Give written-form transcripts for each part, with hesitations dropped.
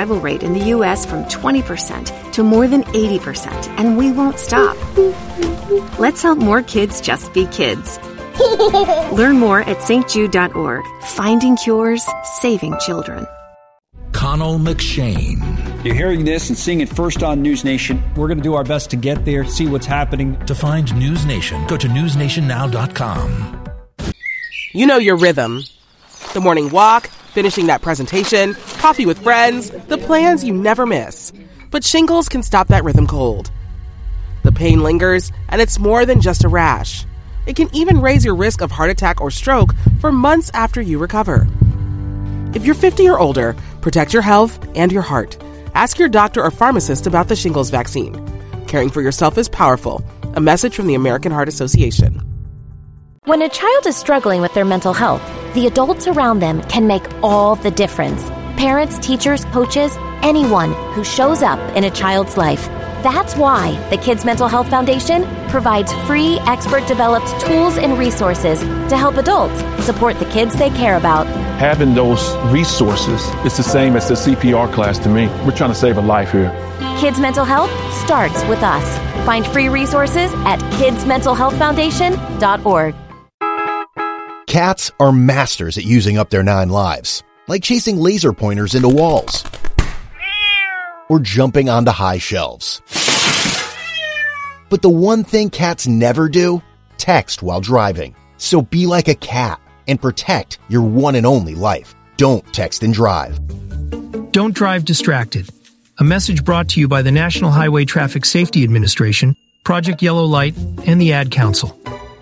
survival rate in the U.S. from 20% to more than 80%, and we won't stop. Let's help more kids just be kids. Learn more at stjude.org. Finding cures, saving children. Connell McShane. You're hearing this and seeing it first on News Nation. We're going to do our best to get there, see what's happening. To find News Nation, go to newsnationnow.com. You know your rhythm. The morning walk, finishing that presentation, coffee with friends, the plans you never miss. But shingles can stop that rhythm cold. The pain lingers, and it's more than just a rash. It can even raise your risk of heart attack or stroke for months after you recover. If you're 50 or older, protect your health and your heart. Ask your doctor or pharmacist about the shingles vaccine. Caring for yourself is powerful. A message from the American Heart Association. When a child is struggling with their mental health, the adults around them can make all the difference. Parents, teachers, coaches, anyone who shows up in a child's life. That's why the Kids Mental Health Foundation provides free, expert-developed tools and resources to help adults support the kids they care about. Having those resources is the same as the CPR class to me. We're trying to save a life here. Kids Mental Health starts with us. Find free resources at kidsmentalhealthfoundation.org. Cats are masters at using up their 9 lives, like chasing laser pointers into walls or jumping onto high shelves. But the one thing cats never do? Text while driving. So be like a cat and protect your one and only life. Don't text and drive. Don't drive distracted. A message brought to you by the National Highway Traffic Safety Administration, Project Yellow Light, and the Ad Council.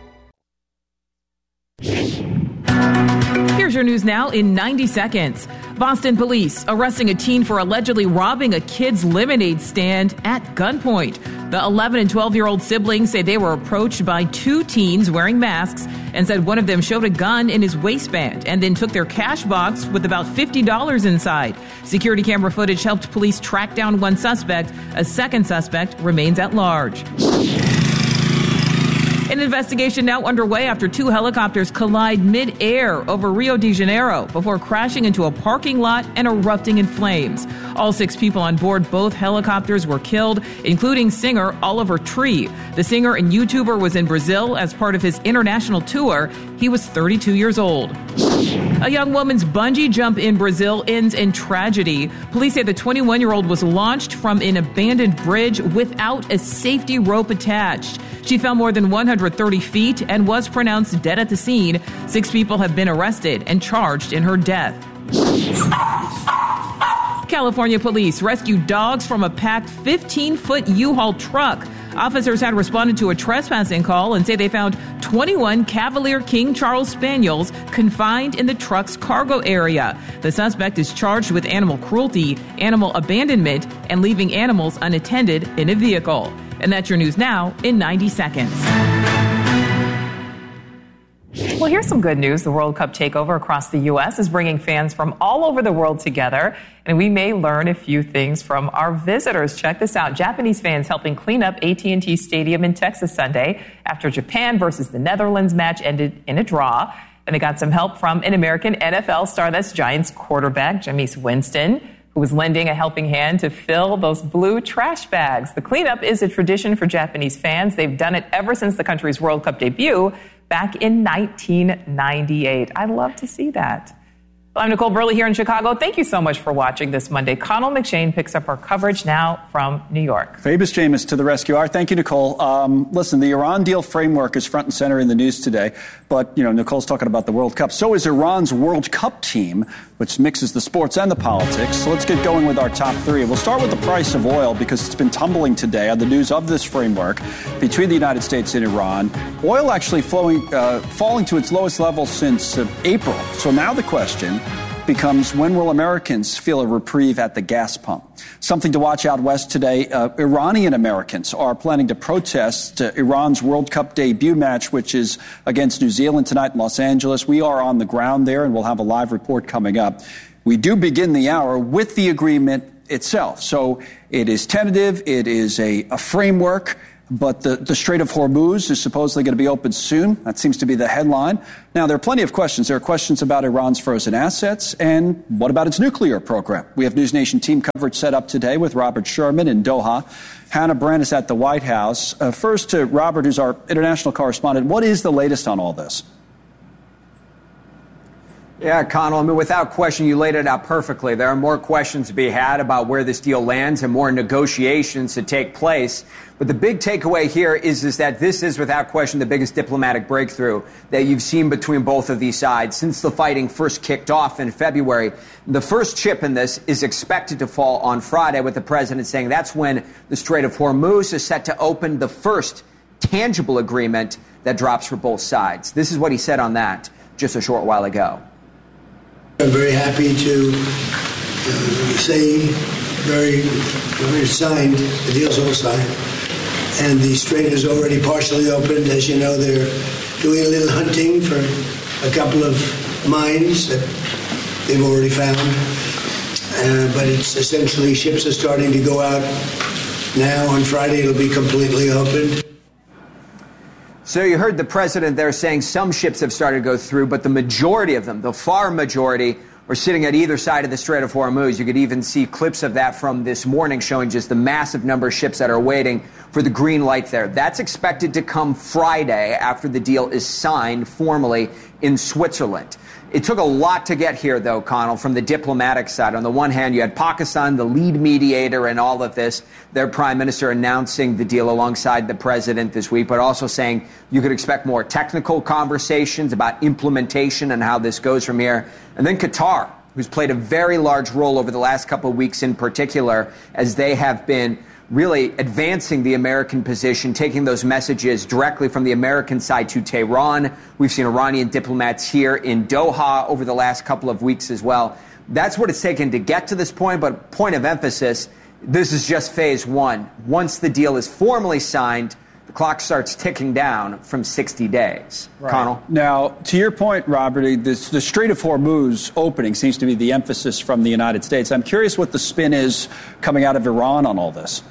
Here's your news now in 90 seconds. Boston police arresting a teen for allegedly robbing a kid's lemonade stand at gunpoint. The 11 and 12-year-old siblings say they were approached by 2 teens wearing masks and said one of them showed a gun in his waistband and then took their cash box with about $50 inside. Security camera footage helped police track down one suspect. A second suspect remains at large. An investigation now underway after 2 helicopters collide mid-air over Rio de Janeiro before crashing into a parking lot and erupting in flames. All 6 people on board both helicopters were killed, including singer Oliver Tree. The singer and YouTuber was in Brazil as part of his international tour. He was 32 years old. A young woman's bungee jump in Brazil ends in tragedy. Police say the 21-year-old was launched from an abandoned bridge without a safety rope attached. She fell more than 130 feet and was pronounced dead at the scene. 6 people have been arrested and charged in her death. California police rescued dogs from a packed 15-foot U-Haul truck. Officers had responded to a trespassing call and say they found 21 Cavalier King Charles Spaniels confined in the truck's cargo area. The suspect is charged with animal cruelty, animal abandonment, and leaving animals unattended in a vehicle. And that's your news now in 90 seconds. Well, here's some good news. The World Cup takeover across the U.S. is bringing fans from all over the world together, and we may learn a few things from our visitors. Check this out. Japanese fans helping clean up AT&T Stadium in Texas Sunday after Japan versus the Netherlands match ended in a draw. And they got some help from an American NFL star, that's Giants quarterback Jameis Winston, who was lending a helping hand to fill those blue trash bags. The cleanup is a tradition for Japanese fans. They've done it ever since the country's World Cup debut back in 1998. I'd love to see that. Well, I'm Nicole Burley here in Chicago. Thank you so much for watching this Monday. Connell McShane picks up our coverage now from New York. Fabius James to the rescue. All right, thank you, Nicole. Listen, the Iran deal framework is front and center in the news today. But, Nicole's talking about the World Cup. So is Iran's World Cup team, which mixes the sports and the politics. So let's get going with our top 3. We'll start with the price of oil because it's been tumbling today on the news of this framework between the United States and Iran. Oil actually falling to its lowest level since April. So now the question becomes, when will Americans feel a reprieve at the gas pump? Something to watch out west today. Iranian Americans are planning to protest Iran's World Cup debut match, which is against New Zealand tonight in Los Angeles. We are on the ground there, and we'll have a live report coming up. We do begin the hour with the agreement itself. So it is tentative. It is a framework. But the Strait of Hormuz is supposedly going to be open soon. That seems to be the headline. Now, there are plenty of questions. There are questions about Iran's frozen assets and what about its nuclear program? We have News Nation team coverage set up today with Robert Sherman in Doha. Hannah Brandt is at the White House. First to Robert, who's our international correspondent. What is the latest on all this? Yeah, Connell, I mean, without question, you laid it out perfectly. There are more questions to be had about where this deal lands and more negotiations to take place. But the big takeaway here is that this is, without question, the biggest diplomatic breakthrough that you've seen between both of these sides since the fighting first kicked off in February. The first chip in this is expected to fall on Friday, with the president saying that's when the Strait of Hormuz is set to open, the first tangible agreement that drops for both sides. This is what he said on that just a short while ago. I'm very happy to say very signed, the deal's all signed, and the strait is already partially opened. As you know, they're doing a little hunting for a couple of mines that they've already found, but it's essentially ships are starting to go out now. On Friday, it'll be completely opened. So you heard the president there saying some ships have started to go through, but the majority of them, the far majority, are sitting at either side of the Strait of Hormuz. You could even see clips of that from this morning showing just the massive number of ships that are waiting for the green light there. That's expected to come Friday after the deal is signed formally in Switzerland. It took a lot to get here, though, Connell, from the diplomatic side. On the one hand, you had Pakistan, the lead mediator in all of this, their prime minister announcing the deal alongside the president this week, but also saying you could expect more technical conversations about implementation and how this goes from here. And then Qatar, who's played a very large role over the last couple of weeks in particular, as they have been really advancing the American position, taking those messages directly from the American side to Tehran. We've seen Iranian diplomats here in Doha over the last couple of weeks as well. That's what it's taken to get to this point, but point of emphasis, this is just phase one. Once the deal is formally signed, the clock starts ticking down from 60 days. Right. Connell? Now, to your point, Robert, the Strait of Hormuz opening seems to be the emphasis from the United States. I'm curious what the spin is coming out of Iran on all this.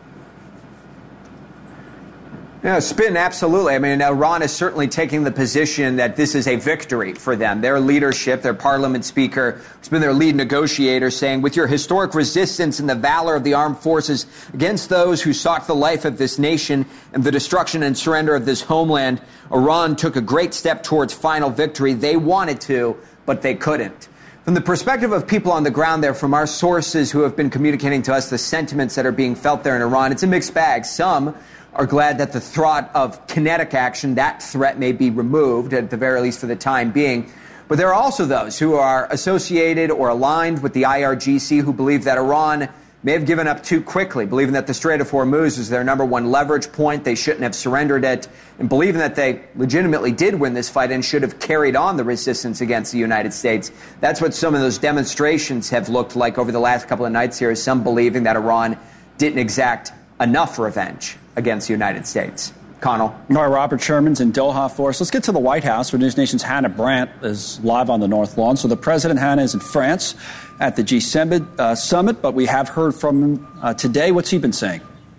Yeah, spin, absolutely. I mean, Iran is certainly taking the position that this is a victory for them. Their leadership, their parliament speaker, who's been their lead negotiator, saying, with your historic resistance and the valor of the armed forces against those who sought the life of this nation and the destruction and surrender of this homeland, Iran took a great step towards final victory. They wanted to, but they couldn't. From the perspective of people on the ground there, from our sources who have been communicating to us the sentiments that are being felt there in Iran, it's a mixed bag. Some are glad that the threat of kinetic action, that threat may be removed, at the very least for the time being. But there are also those who are associated or aligned with the IRGC who believe that Iran may have given up too quickly, believing that the Strait of Hormuz is their number one leverage point. They shouldn't have surrendered it, and believing that they legitimately did win this fight and should have carried on the resistance against the United States. That's what some of those demonstrations have looked like over the last couple of nights here, is some believing that Iran didn't exact enough revenge against the United States. Connell? All right, Robert Sherman's in Doha for us. Let's get to the White House, where News Nation's Hannah Brandt is live on the North Lawn. So the president, Hannah, is in France at the G7 summit, but we have heard from him today. What's he been saying?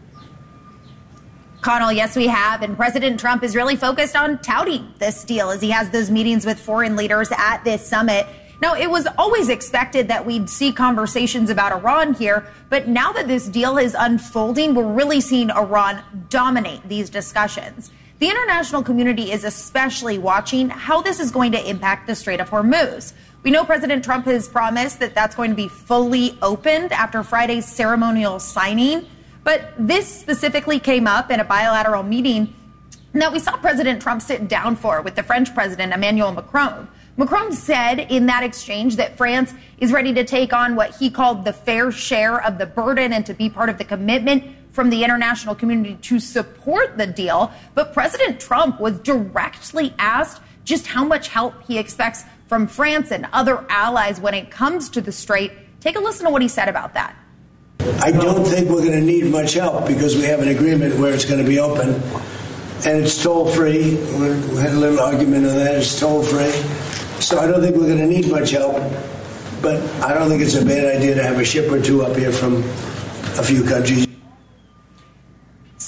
Connell, yes, we have. And President Trump is really focused on touting this deal as he has those meetings with foreign leaders at this summit. Now, it was always expected that we'd see conversations about Iran here, but now that this deal is unfolding, we're really seeing Iran dominate these discussions. The international community is especially watching how this is going to impact the Strait of Hormuz. We know President Trump has promised that that's going to be fully opened after Friday's ceremonial signing, but this specifically came up in a bilateral meeting that we saw President Trump sit down for with the French President Emmanuel Macron. Macron said in that exchange that France is ready to take on what he called the fair share of the burden and to be part of the commitment from the international community to support the deal. But President Trump was directly asked just how much help he expects from France and other allies when it comes to the strait. Take a listen to what he said about that. I don't think we're going to need much help because we have an agreement where it's going to be open. And it's toll-free. We had a little argument on that. It's toll-free. So I don't think we're going to need much help, but I don't think it's a bad idea to have a ship or two up here from a few countries.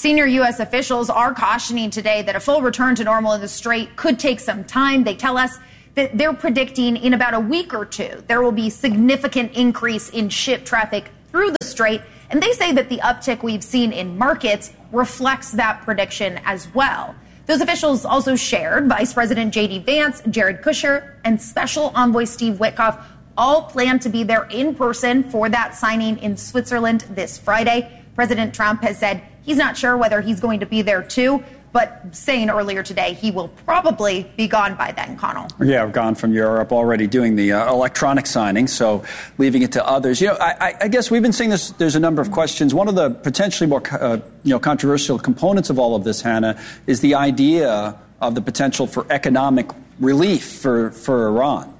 Senior U.S. officials are cautioning today that a full return to normal in the Strait could take some time. They tell us that they're predicting in about a week or two there will be significant increase in ship traffic through the Strait. And they say that the uptick we've seen in markets reflects that prediction as well. Those officials also shared Vice President J.D. Vance, Jared Kushner, and Special Envoy Steve Witkoff all plan to be there in person for that signing in Switzerland this Friday. President Trump has said he's not sure whether he's going to be there too, but saying earlier today he will probably be gone by then, Connell. Yeah, I've gone from Europe, already doing the electronic signing, so leaving it to others. I guess we've been seeing this. There's a number of questions. One of the potentially more controversial components of all of this, Hannah, is the idea of the potential for economic relief for Iran.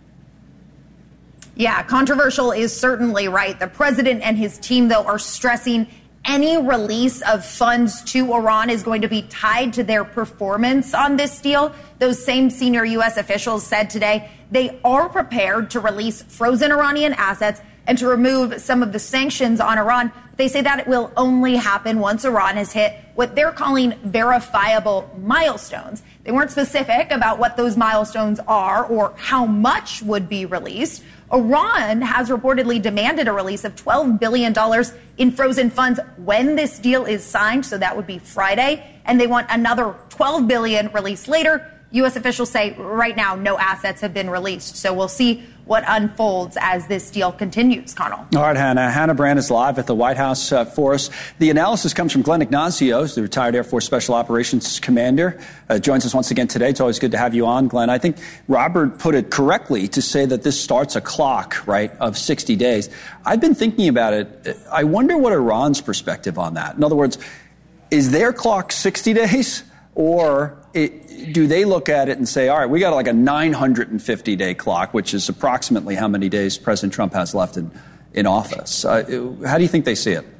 Yeah, controversial is certainly right. The president and his team, though, are stressing any release of funds to Iran is going to be tied to their performance on this deal. Those same senior U.S. officials said today they are prepared to release frozen Iranian assets and to remove some of the sanctions on Iran. They say that it will only happen once Iran has hit what they're calling verifiable milestones. They weren't specific about what those milestones are or how much would be released. Iran has reportedly demanded a release of $12 billion in frozen funds when this deal is signed, so that would be Friday, and they want another $12 billion released later. U.S. officials say right now no assets have been released, so we'll see what unfolds as this deal continues, Connell. All right, Hannah. Hannah Brand is live at the White House for us. The analysis comes from Glenn Ignacio, the retired Air Force Special Operations Commander. Joins us once again today. It's always good to have you on, Glenn. I think Robert put it correctly to say that this starts a clock, right, of 60 days. I've been thinking about it. I wonder what Iran's perspective on that. In other words, is their clock 60 days or do they look at it and say, all right, we got like a 950-day clock, which is approximately how many days President Trump has left in office? How do you think they see it?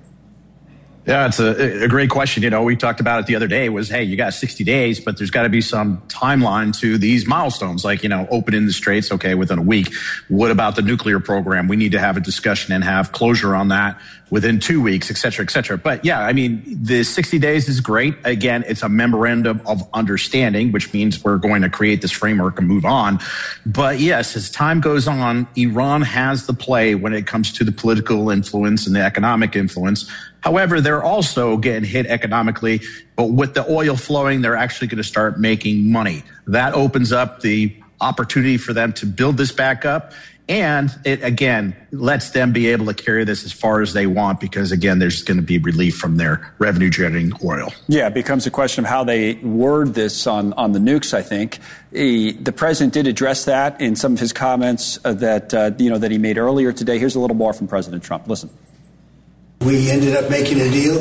Yeah, it's a great question. We talked about it the other day was, hey, you got 60 days, but there's got to be some timeline to these milestones, like, opening the straits, okay, within a week. What about the nuclear program? We need to have a discussion and have closure on that within 2 weeks, et cetera, et cetera. But yeah, I mean, the 60 days is great. Again, it's a memorandum of understanding, which means we're going to create this framework and move on. But yes, as time goes on, Iran has the play when it comes to the political influence and the economic influence. However, they're also getting hit economically, but with the oil flowing, they're actually going to start making money. That opens up the opportunity for them to build this back up. And it, again, lets them be able to carry this as far as they want because, again, there's going to be relief from their revenue-generating oil. Yeah, it becomes a question of how they word this on the nukes, I think. The president did address that in some of his comments that he made earlier today. Here's a little more from President Trump. Listen. We ended up making a deal.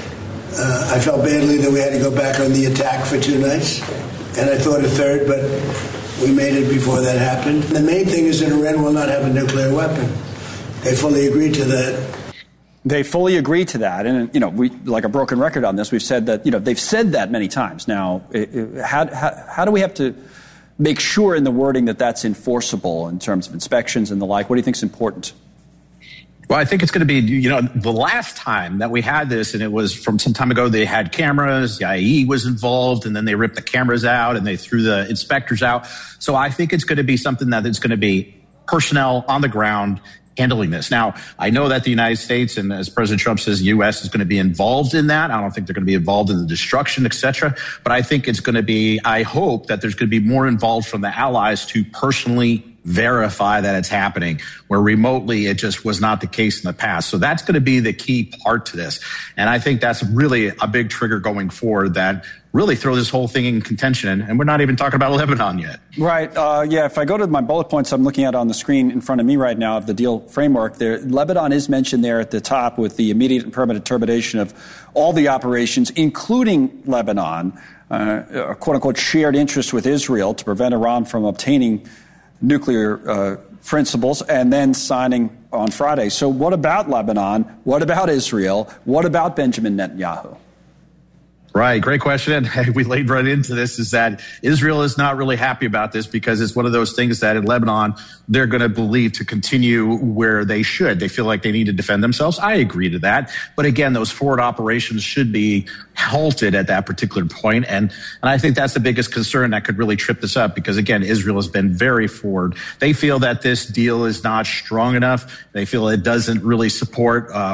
I felt badly that we had to go back on the attack for 2 nights, and I thought a third, but we made it before that happened. The main thing is that Iran will not have a nuclear weapon. They fully agreed to that. They fully agree to that. And, we, like a broken record on this, we've said that, they've said that many times. Now, how do we have to make sure in the wording that that's enforceable in terms of inspections and the like? What do you think is important? Well, I think it's going to be, the last time that we had this, and it was from some time ago, they had cameras, the IAEA was involved, and then they ripped the cameras out and they threw the inspectors out. So I think it's going to be something that is going to be personnel on the ground handling this. Now, I know that the United States, and as President Trump says, the U.S. is going to be involved in that. I don't think they're going to be involved in the destruction, et cetera. But I think it's going to be, I hope that there's going to be more involved from the allies to personally verify that it's happening, where remotely it just was not the case in the past. So that's going to be the key part to this. And I think that's really a big trigger going forward that really throw this whole thing in contention. And we're not even talking about Lebanon yet. Right. If I go to my bullet points I'm looking at on the screen in front of me right now of the deal framework, Lebanon is mentioned there at the top with the immediate and permanent termination of all the operations, including Lebanon, a quote-unquote shared interest with Israel to prevent Iran from obtaining nuclear principles, and then signing on Friday. So what about Lebanon? What about Israel? What about Benjamin Netanyahu? Right. Great question. And we laid right into this, is that Israel is not really happy about this because it's one of those things that in Lebanon, they're going to believe to continue where they should. They feel like they need to defend themselves. I agree to that. But again, those forward operations should be halted at that particular point. And I think that's the biggest concern that could really trip this up, because again, Israel has been very forward. They feel that this deal is not strong enough. They feel it doesn't really support